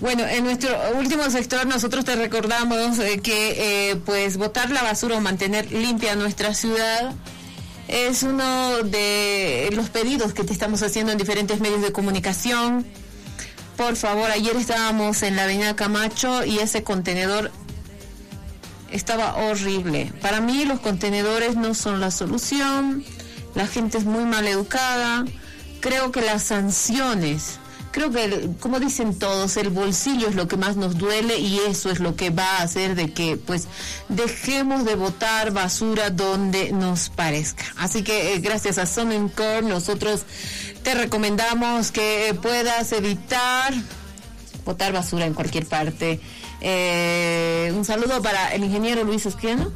Bueno, en nuestro último sector nosotros te recordamos que pues botar la basura o mantener limpia nuestra ciudad es uno de los pedidos que te estamos haciendo en diferentes medios de comunicación. Por favor, ayer estábamos en la avenida Camacho y ese contenedor estaba horrible. Para mí los contenedores no son la solución, la gente es muy mal educada. Creo que las sanciones, creo que, como dicen todos, el bolsillo es lo que más nos duele y eso es lo que va a hacer de que pues dejemos de botar basura donde nos parezca. Así que gracias a Sonnencore nosotros te recomendamos que puedas evitar botar basura en cualquier parte. Un saludo para el ingeniero Luis Osquiano.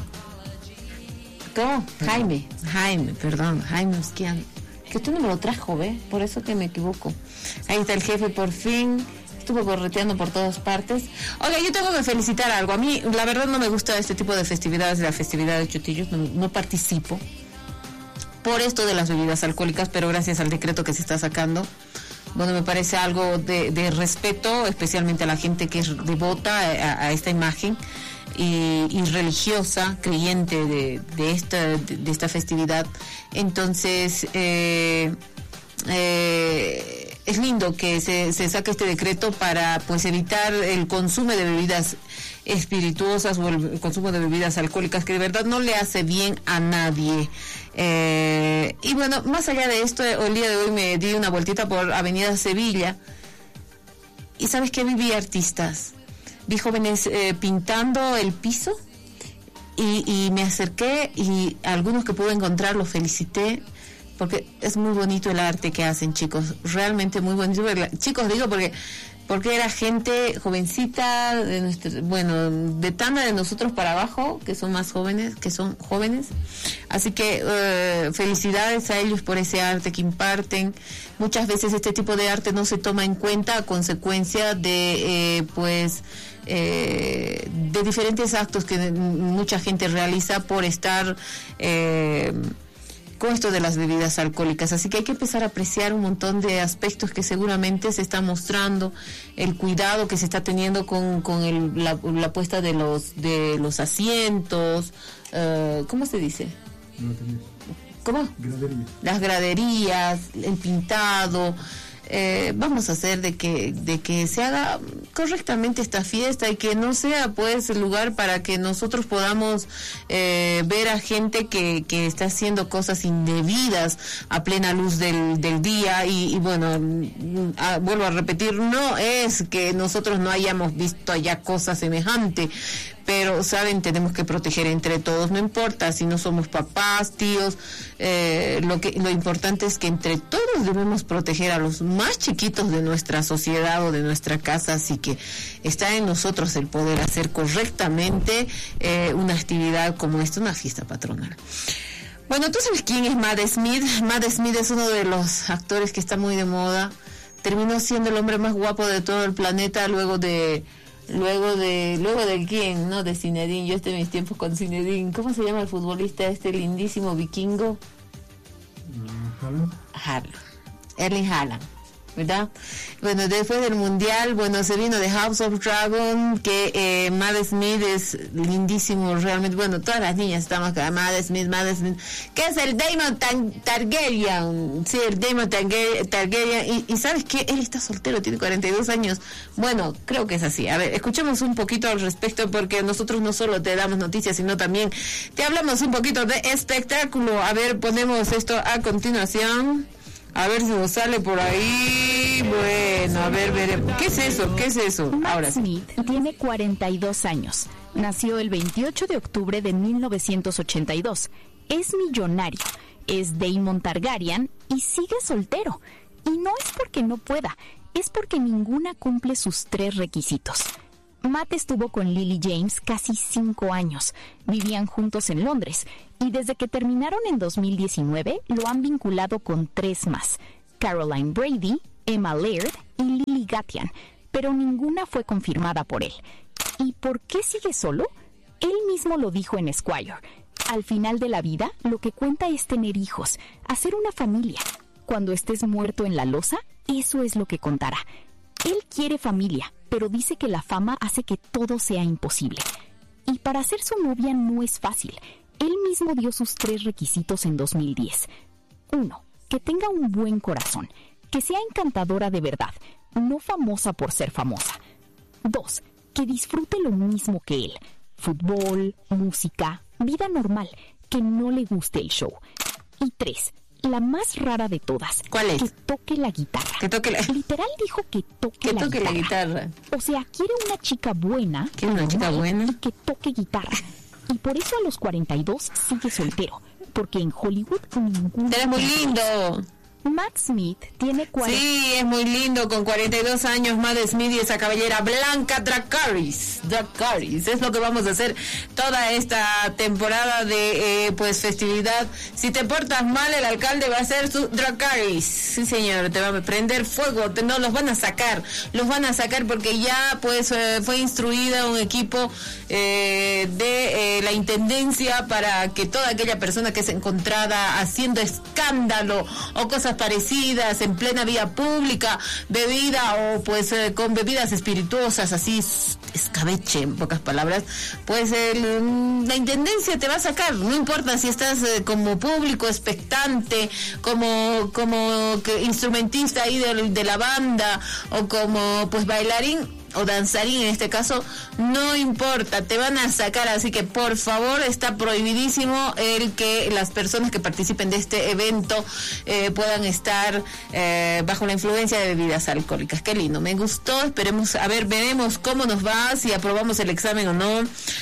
¿Cómo? Jaime Osquiano. Que usted no me lo trajo, ¿ve? Por eso que me equivoco. Ahí está el jefe, por fin. Estuvo correteando por todas partes. Oiga, yo tengo que felicitar algo. A mí, la verdad, no me gusta este tipo de festividades, la festividad de Chotillos. No participo por esto de las bebidas alcohólicas, pero gracias al decreto que se está sacando, bueno, me parece algo de respeto, especialmente a la gente que es devota a esta imagen y religiosa, creyente de esta festividad. Entonces, es lindo que se saque este decreto para pues evitar el consumo de bebidas espirituosas o el consumo de bebidas alcohólicas, que de verdad no le hace bien a nadie. Y bueno, más allá de esto, el día de hoy me di una vueltita por Avenida Sevilla y ¿sabes qué? Vi artistas, vi jóvenes pintando el piso y me acerqué y algunos que pude encontrar los felicité, porque es muy bonito el arte que hacen, chicos, realmente muy bonito. Chicos, digo porque era gente jovencita, de tanda de nosotros para abajo, que son más jóvenes, así que felicidades a ellos por ese arte que imparten. Muchas veces este tipo de arte no se toma en cuenta a consecuencia de de diferentes actos que mucha gente realiza por estar con esto de las bebidas alcohólicas. Así que hay que empezar a apreciar un montón de aspectos que seguramente se están mostrando, el cuidado que se está teniendo con la puesta de los asientos, ¿cómo se dice? ¿Cómo? Graderías. Las graderías, el pintado. Vamos a hacer de que se haga correctamente esta fiesta y que no sea pues el lugar para que nosotros podamos ver a gente que está haciendo cosas indebidas a plena luz del día y bueno, vuelvo a repetir, no es que nosotros no hayamos visto allá cosas semejantes, pero saben, tenemos que proteger entre todos, no importa si no somos papás, tíos, lo importante es que entre todos debemos proteger a los más chiquitos de nuestra sociedad o de nuestra casa, así que está en nosotros el poder hacer correctamente una actividad como esta, una fiesta patronal. Bueno, ¿tú sabes quién es Matt Smith? Matt Smith es uno de los actores que está muy de moda, terminó siendo el hombre más guapo de todo el planeta luego de quién, ¿no? De Zinedine. Yo estoy en mis tiempos con Zinedine. ¿Cómo se llama el futbolista este lindísimo vikingo? Haaland. Erling Haaland, ¿verdad? Bueno, después del mundial, bueno, se vino de House of Dragon, que Matt Smith es lindísimo realmente. Bueno, todas las niñas estamos acá, Matt Smith, que es el Daemon Targaryen. Sí, el Daemon Targaryen. Y ¿sabes qué? Él está soltero, tiene 42 años. Bueno, creo que es así. A ver, escuchemos un poquito al respecto, porque nosotros no solo te damos noticias, sino también te hablamos un poquito de espectáculo. A ver, ponemos esto a continuación. A ver si nos sale por ahí. Bueno, a ver, veremos. ¿Qué es eso? Matt Smith tiene 42 años. Nació el 28 de octubre de 1982. Es millonario. Es Daemon Targaryen y sigue soltero. Y no es porque no pueda, es porque ninguna cumple sus 3 requisitos. Matt estuvo con Lily James casi 5 años. Vivían juntos en Londres y desde que terminaron en 2019 lo han vinculado con 3 más: Caroline Brady, Emma Laird y Lily Gattian, pero ninguna fue confirmada por él. ¿Y por qué sigue solo? Él mismo lo dijo en Esquire. Al final de la vida, lo que cuenta es tener hijos, hacer una familia. Cuando estés muerto en la loza, eso es lo que contará. Él quiere familia, pero dice que la fama hace que todo sea imposible. Y para ser su novia no es fácil. Él mismo dio sus 3 requisitos en 2010. 1. Que tenga un buen corazón, que sea encantadora de verdad, no famosa por ser famosa. 2. Que disfrute lo mismo que él. Fútbol, música, vida normal, que no le guste el show. Y 3. La más rara de todas. ¿Cuál es? Que toque la guitarra. Que toque la... Literal dijo que toque la guitarra. O sea, quiere una chica buena. ¿Quiere una chica buena? Y que toque guitarra. Y por eso a los 42 sigue soltero. Porque en Hollywood ningún... ¡Eres muy lindo! Matt Smith tiene 40... Sí, es muy lindo, con 42 años, Matt Smith y esa cabellera blanca, Dracarys, es lo que vamos a hacer toda esta temporada de festividad. Si te portas mal, el alcalde va a hacer su Dracarys, sí señor, te va a prender fuego, no, los van a sacar porque ya fue instruida un equipo de la intendencia para que toda aquella persona que es encontrada haciendo escándalo o cosas parecidas en plena vía pública, bebida o con bebidas espirituosas, así escabeche en pocas palabras, la intendencia te va a sacar, no importa si estás como público expectante, como instrumentista ahí de la banda o como bailarín o danzarín en este caso, no importa, te van a sacar, así que por favor está prohibidísimo el que las personas que participen de este evento puedan estar bajo la influencia de bebidas alcohólicas. Qué lindo, me gustó, veremos cómo nos va, si aprobamos el examen o no.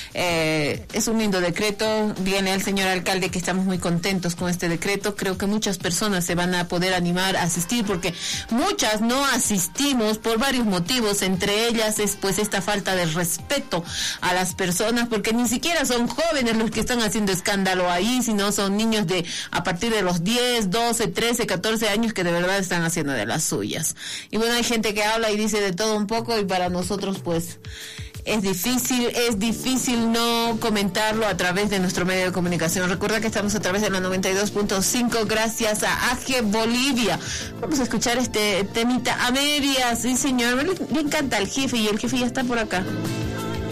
Es un lindo decreto, díganle al señor alcalde que estamos muy contentos con este decreto, creo que muchas personas se van a poder animar a asistir, porque muchas no asistimos por varios motivos, entre ellas es esta falta de respeto a las personas, porque ni siquiera son jóvenes los que están haciendo escándalo ahí, sino son niños a partir de los 10, 12, 13, 14 años que de verdad están haciendo de las suyas. Y bueno, hay gente que habla y dice de todo un poco, y para nosotros es difícil no comentarlo a través de nuestro medio de comunicación. Recuerda que estamos a través de la 92.5 gracias a AG Bolivia. Vamos a escuchar este temita a medias. Sí, señor, le encanta al jefe y el jefe ya está por acá.